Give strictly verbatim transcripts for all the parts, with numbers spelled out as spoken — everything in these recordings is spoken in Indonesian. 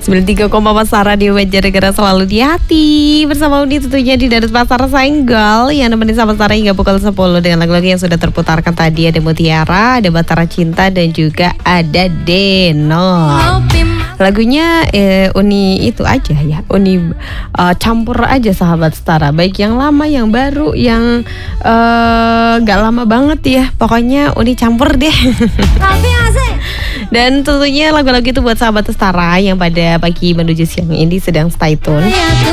sembilan puluh tiga koma empat Radio Banjarnegara selalu di hati. Bersama Uni tentunya di Darat Pasar Senggol yang nemenin sama Sarah hingga pukul sepuluh dengan lagu-lagu yang sudah terputarkan tadi. Ada Mutiara, ada Batara Cinta, dan juga ada Deno. Lagunya eh, Uni itu aja ya, Uni uh, campur aja sahabat setara, baik yang lama, yang baru, yang uh, gak lama banget ya. Pokoknya Uni campur deh. Dan tentunya lagu-lagu itu buat sahabat setara yang pada pagi menuju siang ini sedang stay tune.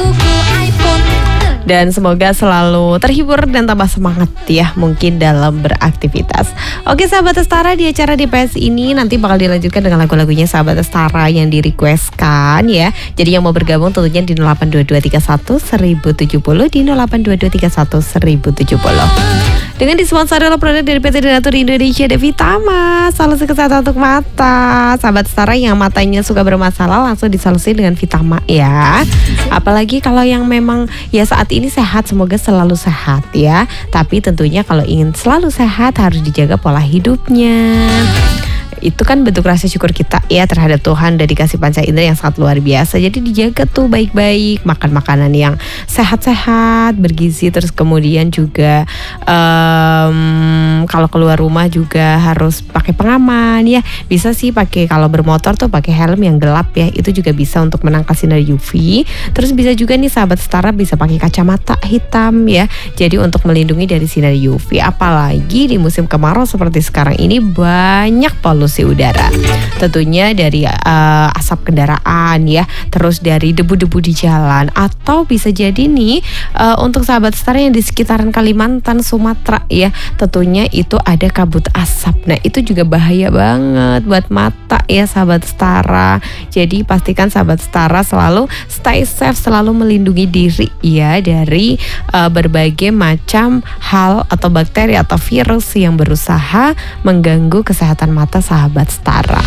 Dan semoga selalu terhibur dan tambah semangat ya mungkin dalam beraktivitas. Oke sahabat setara, di acara D P S ini nanti bakal dilanjutkan dengan lagu-lagunya sahabat setara yang di requestkan ya. Jadi yang mau bergabung tentunya di nol delapan dua dua tiga satu seribu tujuh puluh, di nol delapan dua dua tiga satu seribu tujuh puluh. Dengan disponsori oleh produk dari P T Donatur Indonesia dan Vitama, solusi kesehatan untuk mata. Sahabat setara yang matanya suka bermasalah langsung disolusi dengan Vitama ya. Apalagi kalau yang memang ya saat ini sehat, semoga selalu sehat ya. Tapi tentunya kalau ingin selalu sehat harus dijaga pola hidupnya. Itu kan bentuk rasa syukur kita ya terhadap Tuhan dan dikasih panca indera yang sangat luar biasa. Jadi dijaga tuh baik-baik, makan makanan yang sehat-sehat, bergizi. Terus kemudian juga um, kalau keluar rumah juga harus pakai pengaman ya. Bisa sih pakai, kalau bermotor tuh pakai helm yang gelap ya. Itu juga bisa untuk menangkal sinar U V. Terus bisa juga nih sahabat setara bisa pakai kacamata hitam ya. Jadi untuk melindungi dari sinar U V. Apalagi di musim kemarau seperti sekarang ini banyak polusi udara, tentunya dari uh, asap kendaraan ya, terus dari debu-debu di jalan, atau bisa jadi nih uh, untuk sahabat setara yang di sekitaran Kalimantan, Sumatera ya, tentunya itu ada kabut asap. Nah itu juga bahaya banget buat mata ya sahabat setara. Jadi pastikan sahabat setara selalu stay safe, selalu melindungi diri ya dari uh, berbagai macam hal atau bakteri atau virus yang berusaha mengganggu kesehatan mata sahabat setara.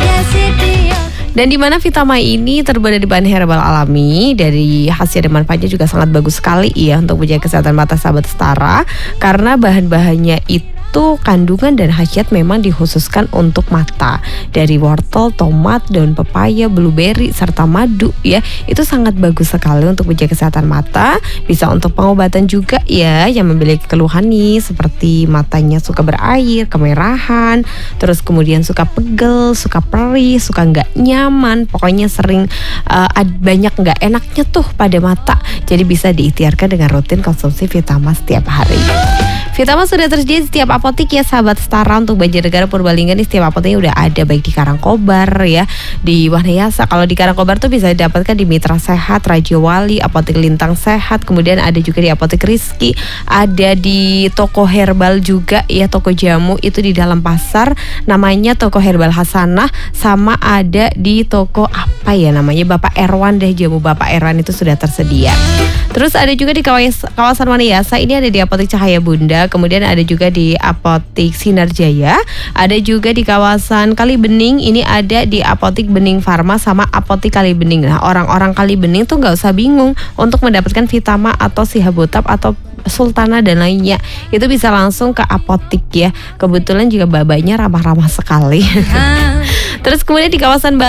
Dan di mana Vitama ini terbuat dari bahan herbal alami, dari hasil dan manfaatnya juga sangat bagus sekali ya untuk menjaga kesehatan mata sahabat setara, karena bahan-bahannya itu Itu kandungan dan khasiat memang dikhususkan untuk mata, dari wortel, tomat, daun pepaya, blueberry, serta madu ya. Itu sangat bagus sekali untuk menjaga kesehatan mata. Bisa untuk pengobatan juga ya, yang memiliki keluhan nih seperti matanya suka berair, kemerahan, terus kemudian suka pegel, suka perih, suka nggak nyaman, pokoknya sering uh, banyak nggak enaknya tuh pada mata. Jadi bisa diikhtiarkan dengan rutin konsumsi Vitama setiap hari. Vitama sudah tersedia di setiap apotik ya sahabat setara. Untuk Banjarnegara Purbalingga nih setiap apoteknya udah ada, baik di Karangkobar ya, di Wanayasa. Kalau di Karangkobar tuh bisa didapatkan di Mitra Sehat, Raja Wali, Apotek Lintang Sehat, kemudian ada juga di Apotek Rizky, ada di toko herbal juga ya, toko jamu itu di dalam pasar namanya Toko Herbal Hasanah, sama ada di toko apa ya namanya, Bapak Erwan deh, jamu Bapak Erwan itu sudah tersedia. Terus ada juga di kawasan Wanayasa ini ada di Apotek Cahaya Bunda, kemudian ada juga di Apotek Sinar Jaya, ada juga di kawasan Kalibening, ini ada di Apotek Bening Farma sama Apotek Kalibening. Nah orang-orang Kalibening tuh nggak usah bingung untuk mendapatkan Vitama atau Sihabotab atau Sultana dan lainnya, itu bisa langsung ke apotik ya. Kebetulan juga babanya ramah-ramah sekali. Terus kemudian di kawasan